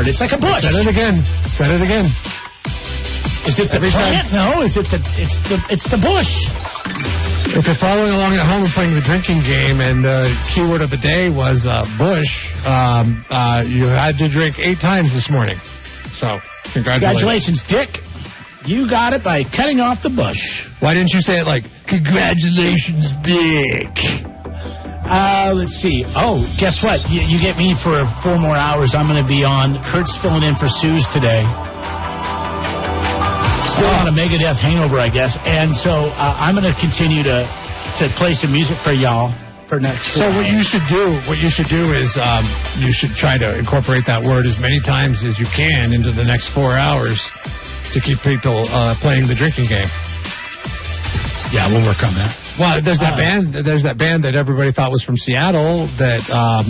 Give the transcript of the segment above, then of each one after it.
hard. It's like a bush. Said it again. Is it the plant? No, is it it's the bush. If you're following along at home and playing the drinking game, and the keyword of the day was bush, you had to drink 8 times this morning. So, congratulations, Dick. You got it by cutting off the bush. Why didn't you say it like, congratulations, Dick? Let's see. Oh, guess what? You get me for 4 more hours. I'm going to be on. Kurt's filling in for Suze today. Still on a Megadeth hangover, I guess. And so I'm going to continue to play some music for y'all for next. So what you should do is you should try to incorporate that word as many times as you can into the next 4 hours to keep people playing the drinking game. Yeah, we'll work on that. Well, there's that band. There's that band that everybody thought was from Seattle. That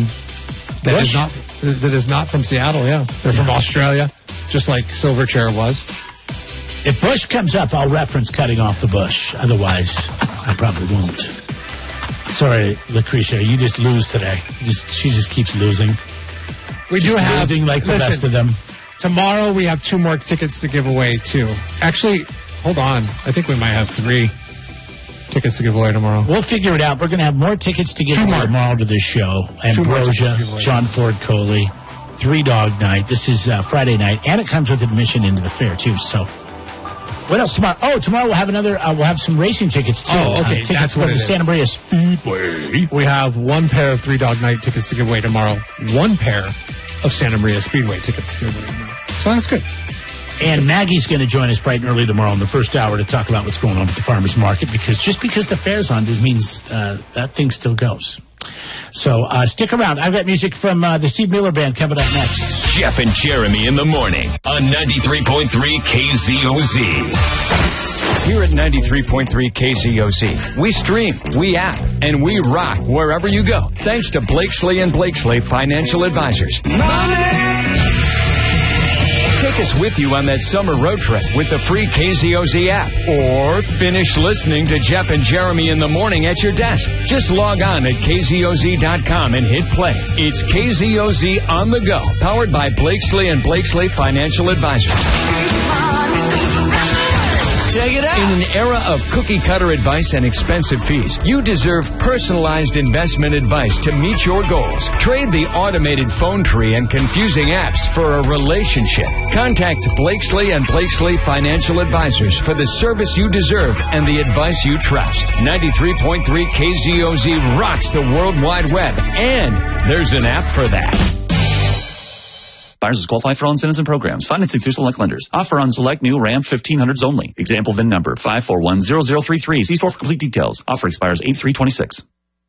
is not from Seattle. Yeah, they're from Australia, just like Silverchair was. If Bush comes up, I'll reference cutting off the bush. Otherwise, I probably won't. Sorry, Lucretia, you just lose today. She just keeps losing. We do have losing like the best of them. Tomorrow we have 2 more tickets to give away too. Actually, hold on. I think we might have 3 tickets to give away tomorrow. We'll figure it out. We're going to have more tickets to give away tomorrow to this show. Ambrosia, John Ford Coley, 3 Dog Night. This is Friday night, and it comes with admission into the fair too. So, what else tomorrow? Oh, tomorrow we'll have another. We'll have some racing tickets too. Oh, okay. Tickets for the Santa Maria Speedway. We have 1 pair of 3 Dog Night tickets to give away tomorrow. 1 pair of Santa Maria Speedway tickets to give away tomorrow. So that's good. And Maggie's going to join us bright and early tomorrow in the first hour to talk about what's going on at the farmers market, because just because the fair's on means that thing still goes. So stick around. I've got music from the Steve Miller Band coming up next. Jeff and Jeremy in the morning on 93.3 KZOZ. Here at 93.3 KZOZ, we stream, we app, and we rock wherever you go. Thanks to Blakesley & Blakesley Financial Advisors. Take us with you on that summer road trip with the free KZOZ app. Or finish listening to Jeff and Jeremy in the morning at your desk. Just log on at KZOZ.com and hit play. It's KZOZ on the go, powered by Blakesley & Blakesley Financial Advisors. Check it out. In an era of cookie-cutter advice and expensive fees, you deserve personalized investment advice to meet your goals. Trade the automated phone tree and confusing apps for a relationship. Contact Blakesley & Blakesley Financial Advisors for the service you deserve and the advice you trust. 93.3 KZOZ rocks the World Wide Web, and there's an app for that. Buyers qualify for all incentives and programs. Financing through select lenders. Offer on select new Ram 1500s only. Example VIN number 5410033. See store for complete details. Offer expires 8/3/26.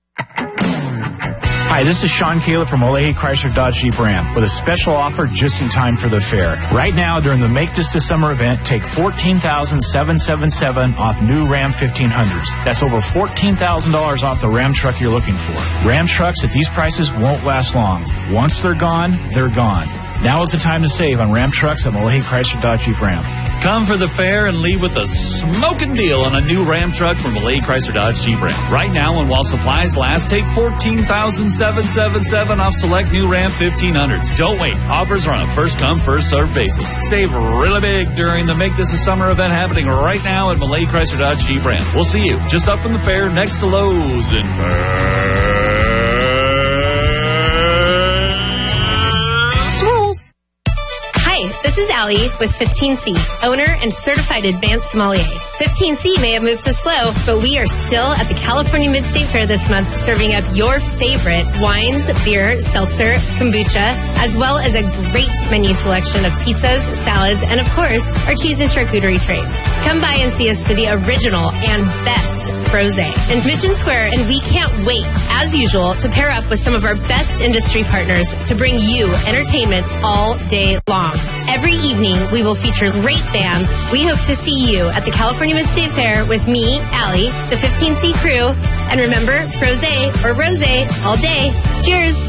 Hi, this is Sean Caleb from Olehi Chrysler Dodge Jeep Ram with a special offer just in time for the fair. Right now, during the Make This the Summer event, take $14,777 off new Ram 1500s. That's over $14,000 off the Ram truck you're looking for. Ram trucks at these prices won't last long. Once they're gone, they're gone. Now is the time to save on Ram trucks at Olehi Chrysler Dodge Jeep Ram. Come for the fair and leave with a smoking deal on a new Ram truck from Olehi Chrysler Dodge Jeep Ram. Right now, and while supplies last, take $14,777 off select new Ram 1500s. Don't wait. Offers are on a first-come, first-served basis. Save really big during the Make This a Summer event happening right now at Olehi Chrysler Dodge Jeep Ram. We'll see you just up from the fair next to Lowe's in This is Allie with 15C, owner and certified advanced sommelier. 15C may have moved to slow, but we are still at the California Mid-State Fair this month serving up your favorite wines, beer, seltzer, kombucha, as well as a great menu selection of pizzas, salads, and of course, our cheese and charcuterie trays. Come by and see us for the original and best Frosé in Mission Square, and we can't wait, as usual, to pair up with some of our best industry partners to bring you entertainment all day long. Every evening, we will feature great bands. We hope to see you at the California Mid-State Fair with me, Allie, the 15C crew. And remember, Frosé or Rosé all day. Cheers!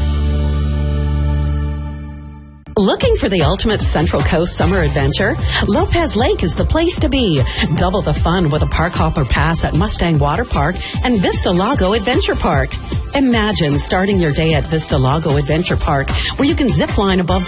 Looking for the ultimate Central Coast summer adventure? Lopez Lake is the place to be. Double the fun with a park hopper pass at Mustang Water Park and Vista Lago Adventure Park. Imagine starting your day at Vista Lago Adventure Park, where you can zip line above